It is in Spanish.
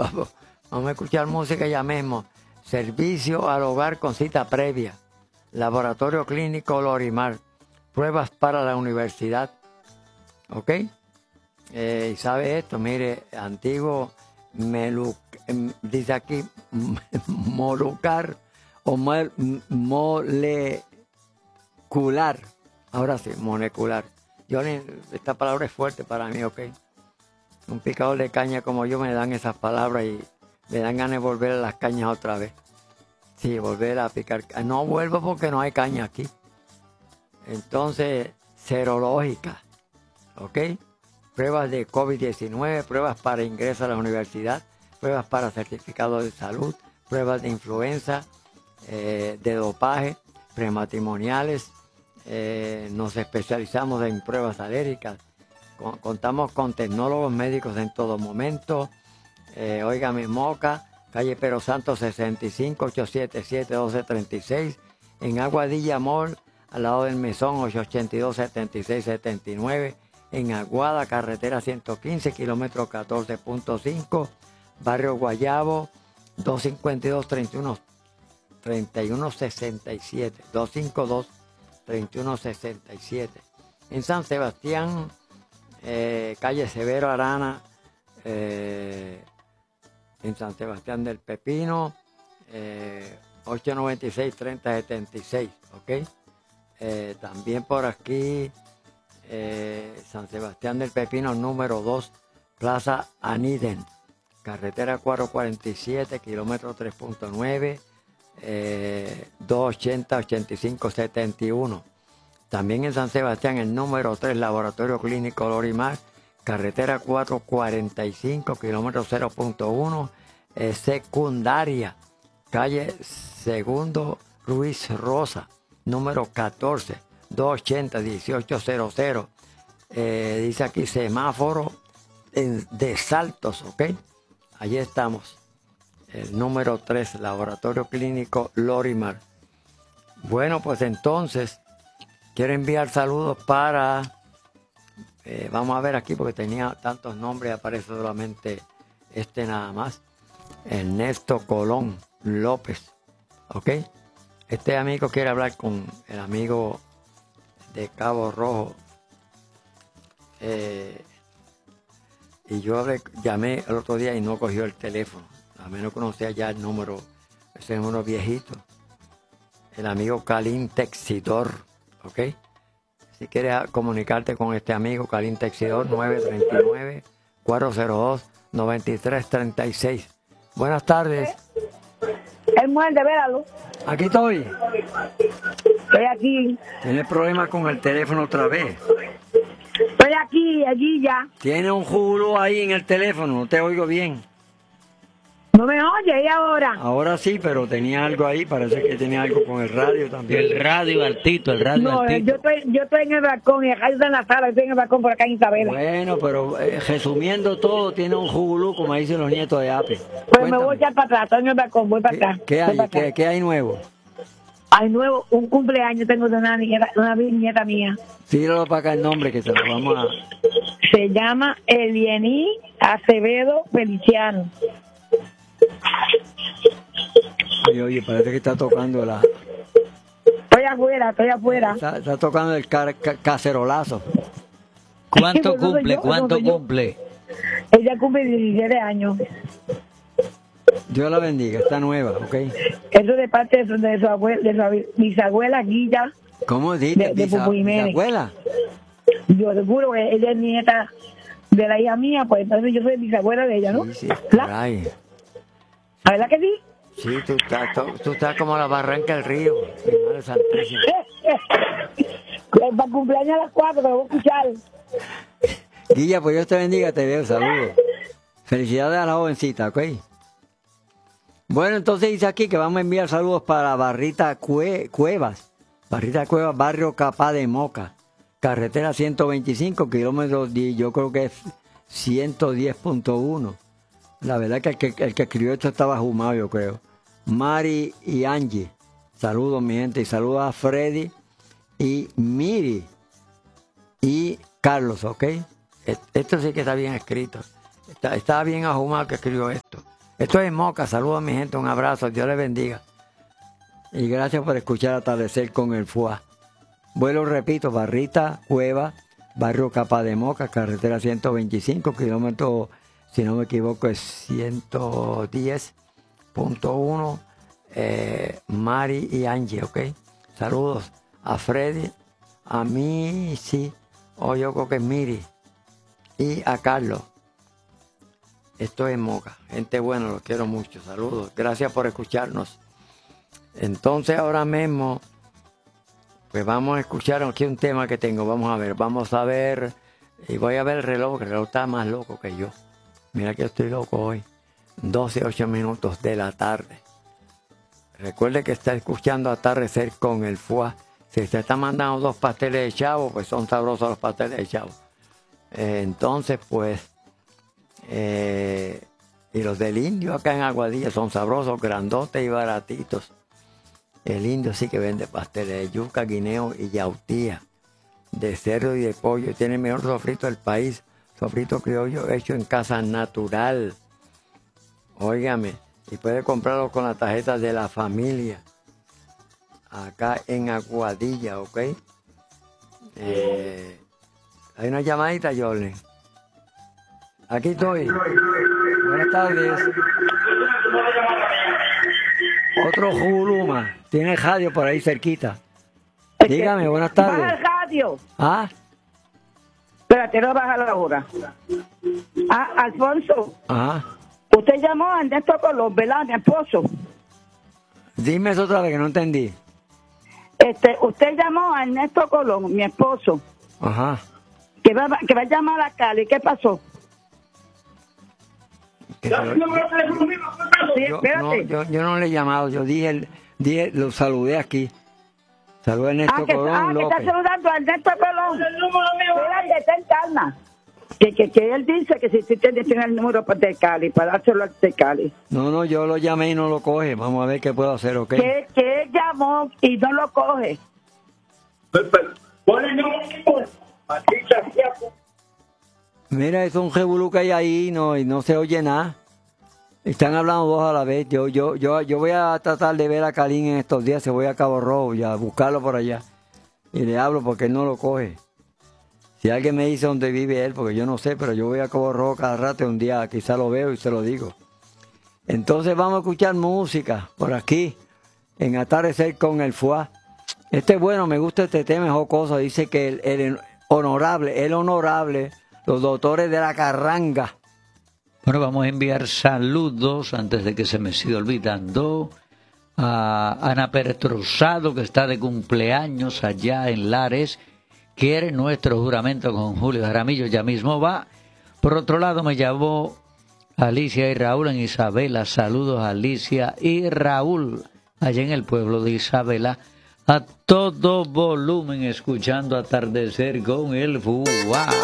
Vamos a escuchar música ya mismo. Servicio al hogar con cita previa. Laboratorio Clínico Lorimar. Pruebas para la universidad. ¿Ok? Y sabe esto, mire, antiguo dice aquí molecular o molecular. Ahora sí, molecular. Esta palabra es fuerte para mí, ¿ok? Un picador de caña como yo me dan esas palabras y me dan ganas de volver a las cañas otra vez. Sí, volver a picar. No vuelvo porque no hay caña aquí. Entonces, serológica, ¿ok? Pruebas de COVID-19, pruebas para ingreso a la universidad, pruebas para certificado de salud, pruebas de influenza, de dopaje, prematrimoniales. Nos especializamos en pruebas alérgicas. Contamos con tecnólogos médicos en todo momento. Óigame, Moca, calle Pero Santo 65, 877-1236. En Aguadilla Mall, al lado del Mesón, 882-7679. En Aguada, carretera 115, kilómetro 14.5. Barrio Guayabo, 252-3167. 252-3167. En San Sebastián, calle Severo Arana, en San Sebastián del Pepino, 896-3076, ¿ok? También por aquí, San Sebastián del Pepino, número 2, Plaza Aniden, carretera 447, kilómetro 3.9, 280-8571. También en San Sebastián, el número 3, Laboratorio Clínico Lorimar, carretera 445, kilómetro 0.1, secundaria, calle Segundo Ruiz Rosa, número 14, 280-1800. Dice aquí semáforo de Saltos, ¿ok? Allí estamos. El número 3, Laboratorio Clínico Lorimar. Bueno, pues entonces, quiero enviar saludos para... vamos a ver aquí porque tenía tantos nombres, aparece solamente este nada más. Ernesto Colón López, ¿ok? Este amigo quiere hablar con el amigo de Cabo Rojo. Y yo llamé el otro día y no cogió el teléfono. A menos que no sea ya el número, ese número viejito. El amigo Calín Texidor, ¿ok? Si quieres comunicarte con este amigo, Calín Texidor, 939-402-9336. Buenas tardes. Es muerte, véralo. Aquí estoy. Estoy aquí. ¿Tienes problemas con el teléfono otra vez? Estoy aquí ya. Tiene un julo ahí en el teléfono, no te oigo bien. ¿No me oye? ¿Y ahora? Ahora sí, pero tenía algo ahí, parece que tenía algo con el radio también. El radio altito, No, altito. yo estoy en el balcón, y acá está en la sala, estoy en el balcón por acá en Isabela. Bueno, pero resumiendo todo, tiene un jugulú, como dicen los nietos de Ape. Pues Cuéntame. me voy a echar para atrás, estoy en el balcón, voy para atrás. ¿Qué voy hay? para atrás. ¿Qué hay nuevo? Hay nuevo, un cumpleaños tengo de una nieta mía. Tíralo para acá el nombre que se lo vamos a... Se llama Eliení Acevedo Feliciano. Oye, parece que está tocando la... Estoy afuera. Está tocando el cacerolazo. ¿Cuánto Sí, pues, cumple? yo, ¿Cuánto yo. cumple? Ella cumple 17 años. Dios la bendiga, está nueva, ¿ok? Eso de parte de su abuela, de su bisabuela Guilla. ¿Cómo dices? De Pupu Jiménez. ¿Bisabuela? Yo seguro que ella es nieta de la hija mía, pues entonces yo soy bisabuela de ella, ¿no? Sí, ¿La caray. verdad que sí? Sí, tú estás como la barranca del río, mi madre santísima. Para cumpleaños a las 4, que lo voy a escuchar. Guilla, pues Dios te bendiga, te veo, saludos. Felicidades a la jovencita, ¿ok? Bueno, entonces dice aquí que vamos a enviar saludos para Barrita Cuevas. Barrita Cuevas, barrio Capá de Moca. Carretera 125, kilómetros, yo creo que es 110.1. La verdad que el que escribió esto estaba jumado, yo creo. Mari y Angie. Saludos, mi gente. Y saludos a Freddy y Miri y Carlos, ¿ok? Esto sí que está bien escrito. Está bien ahumado que escribió esto. Esto es Moca, saludos a mi gente, un abrazo, Dios les bendiga. Y gracias por escuchar Atardecer con el FUA. Vuelo, repito, Barrita, Cueva, barrio Capa de Moca, carretera 125, kilómetro, si no me equivoco, es 110.1, Mari y Angie, ¿ok? Saludos a Freddy, a mí, sí, o yo creo que es Miri, y a Carlos. Esto es Moca, gente buena, los quiero mucho, saludos, gracias por escucharnos. Entonces ahora mismo, pues vamos a escuchar aquí un tema que tengo, vamos a ver, y voy a ver el reloj está más loco que yo. Mira que yo estoy loco hoy, 12:08 de la tarde. Recuerde que está escuchando Atardecer con el FUA. Si usted está mandando 2 pasteles de chavo, pues son sabrosos los pasteles de chavo. Entonces, pues, y los del indio acá en Aguadilla son sabrosos, grandotes y baratitos. El indio sí que vende pasteles de yuca, guineo y yautía, de cerdo y de pollo. Tiene el mejor sofrito del país, sofrito criollo hecho en casa natural. Óigame, y puede comprarlo con la tarjeta de la familia, acá en Aguadilla, ¿ok? Hay una llamadita, Jorlen. Aquí estoy. Buenas tardes. Otro Juluma. Tiene radio por ahí cerquita. Dígame, buenas tardes. Baja el radio. ¿Ah? Espérate, no baja la hora. Alfonso. Ajá. Usted llamó a Ernesto Colón, ¿verdad? Mi esposo. Dime eso otra vez que no entendí. Usted llamó a Ernesto Colón, mi esposo. Ajá. Que va a llamar a Cali. ¿Qué pasó? Sí, espérate. Yo no le he llamado, yo dije, lo saludé aquí. Saludé a Ernesto Colón que López. está saludando a Ernesto Colón. Espérate, ten calma. Que él dice que si tiene el número de Cali, para dárselo al de Cali. No, yo lo llamé y no lo coge. Vamos a ver qué puedo hacer, ¿ok? Que él llamó y no lo coge. Mira, es un revolú que hay ahí y no se oye nada. Están hablando 2 a la vez. Yo voy a tratar de ver a Calín en estos días. Se voy a Cabo Rojo y a buscarlo por allá. Y le hablo porque él no lo coge. Si alguien me dice dónde vive él, porque yo no sé, pero yo voy a Cabo Rojo cada rato, un día quizá lo veo y se lo digo. Entonces vamos a escuchar música por aquí, en Atardecer con el FUA. Bueno, me gusta este tema, es jocoso. Dice que el honorable, los doctores de la Carranga. Bueno, vamos a enviar saludos antes de que se me siga olvidando a Ana Pertrosado, que está de cumpleaños allá en Lares. Quiere nuestro juramento con Julio Jaramillo, ya mismo va. Por otro lado, me llamó Alicia y Raúl en Isabela. Saludos a Alicia y Raúl, allá en el pueblo de Isabela. A todo volumen, escuchando Atardecer con el FUA.